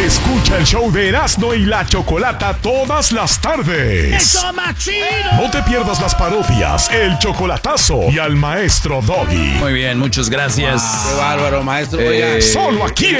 Escucha el show de Erasmo y la Chocolata todas las tardes. ¡Eso más chido! No te pierdas las parodias, el chocolatazo y al maestro Doggy. Muy bien, muchas gracias. Qué bárbaro, maestro. Oiga. Solo aquí